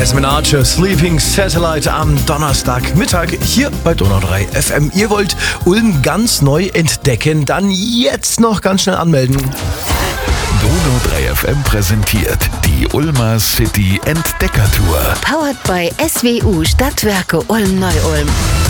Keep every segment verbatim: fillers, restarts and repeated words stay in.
Jasmine Archer, Sleeping Satellite am Donnerstagmittag hier bei Donau drei F M. Ihr wollt Ulm ganz neu entdecken, dann jetzt noch ganz schnell anmelden. Donau drei F M präsentiert die Ulmer City Entdeckertour. Powered by S W U Stadtwerke Ulm-Neu-Ulm.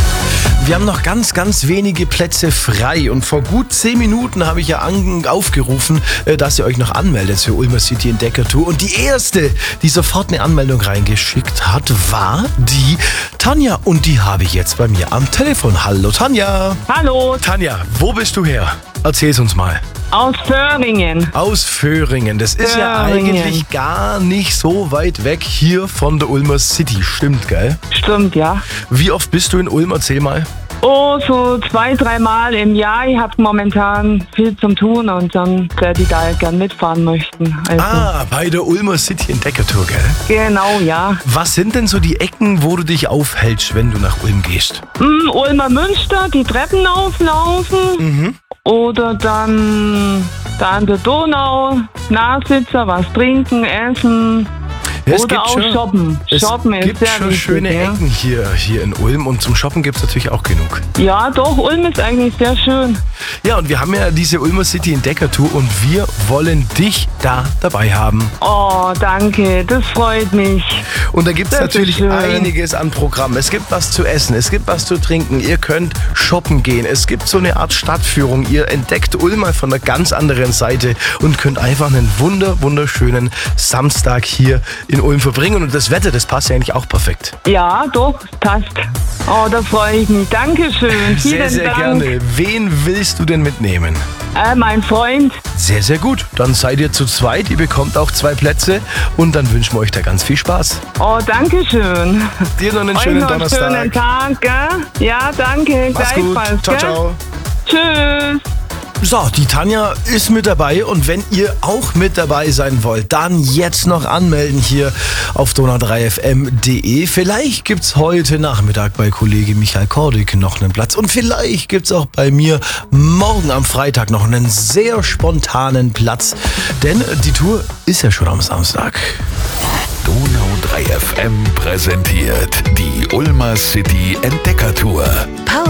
Wir haben noch ganz, ganz wenige Plätze frei und vor gut zehn Minuten habe ich ja an, aufgerufen, dass ihr euch noch anmeldet für Ulmer City Entdeckertour. Und die erste, die sofort eine Anmeldung reingeschickt hat, war die Tanja. Und die habe ich jetzt bei mir am Telefon. Hallo Tanja. Hallo. Tanja, wo bist du her? Erzähl's uns mal. Aus Föhringen. Aus Föhringen. Das ist ja Föhringen. eigentlich gar nicht so weit weg hier von der Ulmer City. Stimmt, gell? Stimmt, ja. Wie oft bist du in Ulm? Erzähl mal. Oh, so zwei, dreimal im Jahr. Ich habe momentan viel zum Tun und dann werde ich da gern mitfahren möchten. Also, Ah, bei der Ulmer City Entdeckertour, gell? genau, ja. Was sind denn so die Ecken, wo du dich aufhältst, wenn du nach Ulm gehst? Mm, Ulmer Münster, die Treppen auflaufen. Mhm. Oder dann da an der Donau, Nachsitzer, was trinken, essen. Ja, es Oder gibt auch schon- shoppen. Es Shoppen ist gibt sehr schon wichtig, schöne ja. Ecken hier, hier in Ulm und zum Shoppen gibt es natürlich auch genug. Ja, doch, Ulm ist eigentlich sehr schön. Ja, und wir haben ja diese Ulmer City Entdeckertour und wir wollen dich da dabei haben. Oh, danke, das freut mich. Und da gibt es Das ist natürlich schön. einiges an Programm. Es gibt was zu essen, es gibt was zu trinken. Ihr könnt shoppen gehen. Es gibt so eine Art Stadtführung. Ihr entdeckt Ulm mal von einer ganz anderen Seite und könnt einfach einen wunder, wunderschönen Samstag hier in Ulm verbringen. Und das Wetter, das passt ja eigentlich auch perfekt. Ja, doch, passt. Oh, da freue ich mich. Dankeschön. Sehr, Vielen sehr Dank. gerne. Wen willst du denn mitnehmen? Äh, mein Freund. Sehr, sehr gut. Dann seid ihr zu zweit. Ihr bekommt auch zwei Plätze. Und dann wünschen wir euch da ganz viel Spaß. Oh, danke schön. Dir noch einen Euch schönen noch einen Donnerstag. schönen Tag, gell? Ja, danke. Mach's gut. Gleichfalls, Ciao, gell? ciao. Tschüss. So, die Tanja ist mit dabei und wenn ihr auch mit dabei sein wollt, dann jetzt noch anmelden hier auf donau drei f m punkt d e. Vielleicht gibt's heute Nachmittag bei Kollege Michael Kordik noch einen Platz und vielleicht gibt's auch bei mir morgen am Freitag noch einen sehr spontanen Platz, denn die Tour ist ja schon am Samstag. Donau drei F M präsentiert die Ulmer City Entdeckertour. Powered